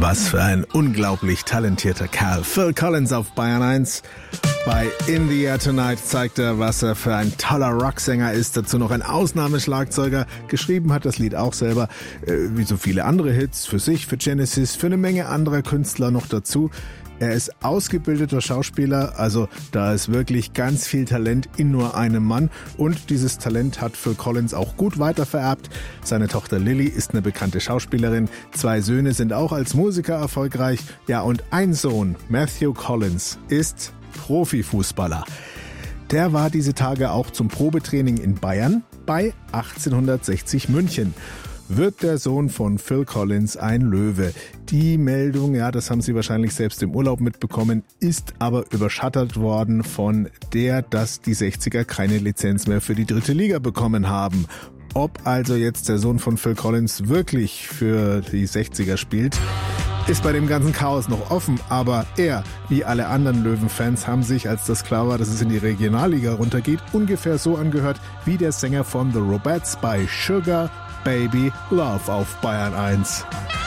Was für ein unglaublich talentierter Kerl. Phil Collins auf Bayern 1. Bei In the Air Tonight zeigt er, was er für ein toller Rocksänger ist. Dazu noch ein Ausnahmeschlagzeuger. Geschrieben hat das Lied auch selber, wie so viele andere Hits, für sich, für Genesis, für eine Menge anderer Künstler noch dazu. Er ist ausgebildeter Schauspieler, also da ist wirklich ganz viel Talent in nur einem Mann. Und dieses Talent hat Phil Collins auch gut weitervererbt. Seine Tochter Lily ist eine bekannte Schauspielerin. 2 Söhne sind auch als Musiker erfolgreich. Ja, und ein Sohn, Matthew Collins, ist Profifußballer. Der war diese Tage auch zum Probetraining in Bayern bei 1860 München. Wird der Sohn von Phil Collins ein Löwe? Die Meldung, ja, das haben Sie wahrscheinlich selbst im Urlaub mitbekommen, ist aber überschattet worden von der, dass die 60er keine Lizenz mehr für die 3. Liga bekommen haben. Ob also jetzt der Sohn von Phil Collins wirklich für die 60er spielt, ist bei dem ganzen Chaos noch offen, aber er, wie alle anderen Löwen-Fans, haben sich, als das klar war, dass es in die Regionalliga runtergeht, ungefähr so angehört wie der Sänger von The Robettes bei Sugar Baby Love auf Bayern 1.